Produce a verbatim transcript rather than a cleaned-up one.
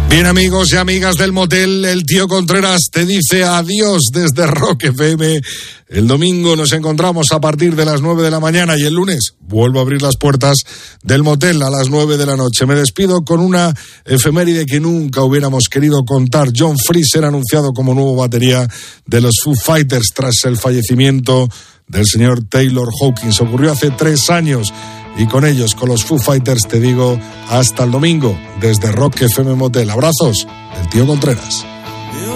Bien, amigos y amigas del motel, el tío Contreras te dice adiós desde Rock F M. El domingo nos encontramos a partir de las nueve de la mañana y el lunes vuelvo a abrir las puertas del motel a las nueve de la noche. Me despido con una efeméride que nunca hubiéramos querido contar. John Freese era anunciado como nuevo batería de los Foo Fighters tras el fallecimiento del señor Taylor Hawkins. Ocurrió hace tres años. Y con ellos, con los Foo Fighters, te digo hasta el domingo desde Rock F M Motel. Abrazos del tío Contreras.